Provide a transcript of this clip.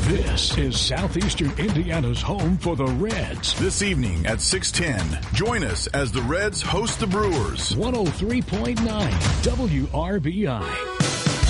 This is Southeastern Indiana's home for the Reds. This evening at 6:10, join us as the Reds host the Brewers. 103.9 WRBI.